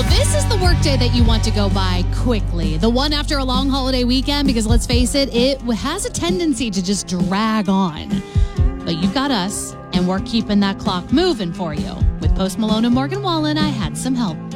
This is the workday that you want to go by quickly. The one after a long holiday weekend, because let's face it, it has a tendency to just drag on. But you've got us, and we're keeping that clock moving for you. With Post Malone and Morgan Wallen, I had some help.